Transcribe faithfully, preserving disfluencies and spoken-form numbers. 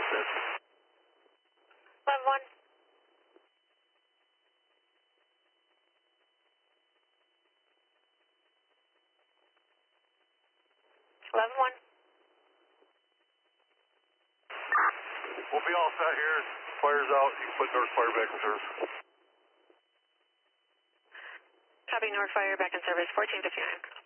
That's eleven one. eleven one. We'll be all set here. Fire's out. You can put North Fire back in service. Copy, North Fire back in service, fourteen fifty-nine.